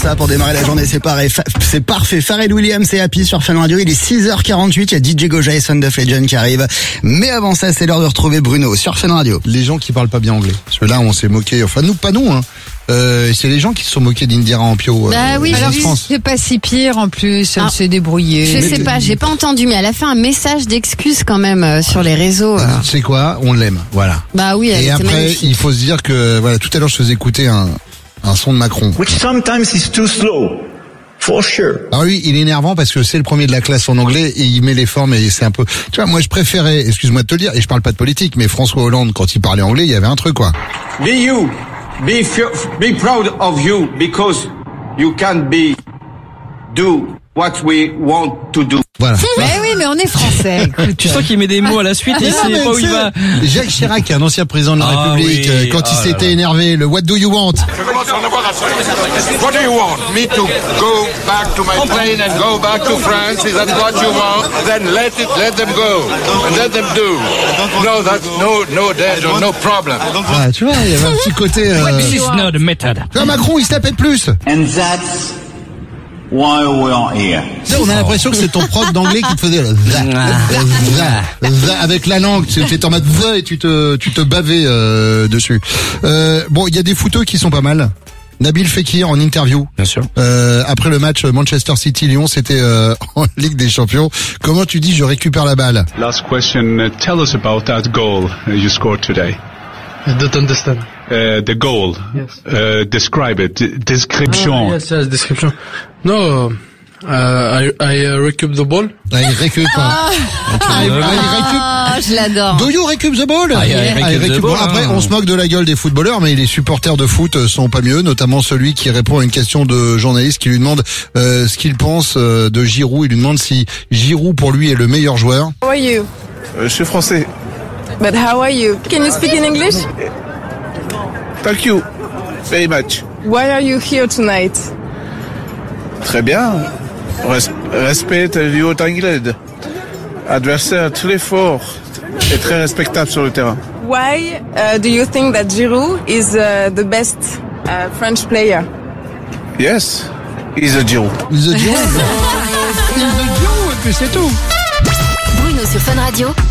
ça pour démarrer la journée, c'est parfait. Pharrell Williams et Happy sur Fun Radio. Il est 6h48, il y a DJ Goja et Son of Legend qui arrivent. Mais avant ça, c'est l'heure de retrouver Bruno sur Fun Radio. Les gens qui parlent pas bien anglais. Parce que là, on s'est moqué, enfin nous, pas nous, hein. C'est les gens qui se sont moqués d'Indira Ampio. Bah oui, alors France. c'est pas si pire en plus, elle s'est débrouillée. Je sais pas, j'ai pas entendu, mais elle a fait un message d'excuse quand même sur les réseaux. Tu sais quoi, on l'aime, voilà. Bah oui, elle Et était après, magnifique. il faut se dire que, voilà, tout à l'heure, je faisais écouter un son de Macron. Which sometimes is too slow, for sure. Alors lui, il est énervant parce que c'est le premier de la classe en anglais et il met les formes et c'est un peu... Tu vois, moi je préférais, excuse-moi de te le dire, et je parle pas de politique, mais François Hollande, quand il parlait anglais, il y avait un truc, quoi. Be you. Be proud of you because you can do what we want to do. Voilà. Mais oui, mais on est français. Écoute. Tu sens qu'il met des mots à la suite et il sait pas où il va. Jacques Chirac, un ancien président de la Ah République, oui. quand il s'était énervé, le What do you want? What do you want? Me to go back to my plane and go back to France? Is that what you want? Then let them go. And let them do. No, that's no danger, no problem. Ah, tu vois, il y avait un petit côté... This is not a method. Tu vois, Macron, il se tapait de plus. And that's why we are here. Tu sais, on a l'impression que c'est ton prof d'anglais qui te faisait le avec la langue, tu étais en mode et tu te bavais dessus. Bon, il y a des photos qui sont pas mal. Nabil Fekir en interview. Bien sûr. Après le match Manchester City-Lyon, c'était en Ligue des Champions. Comment tu dis je récupère la balle? Last question, tell us about that goal you scored today. I don't understand. The goal. Yes. Describe it. Description. Yes, description. No, I recoup the ball. Ah, il récupère. Il récupère. Ah, je l'adore. Do you recoup the ball? Ah, il récupère the Bon, ball, après, hein. on se moque de la gueule des footballeurs, mais les supporters de foot sont pas mieux, notamment celui qui répond à une question de journaliste qui lui demande ce qu'il pense de Giroud. Il lui demande si Giroud, pour lui, est le meilleur joueur. How are you? Je suis français. But how are you? Can you speak in English? Thank you very much. Why are you here tonight? Très bien. Respect du haut anglais. Adversaire très fort et très respectable sur le terrain. Why do you think that Giroud is the best French player? Yes, he's a Giroud. The Giroud. The Giroud, et puis c'est tout. Bruno sur Fun Radio.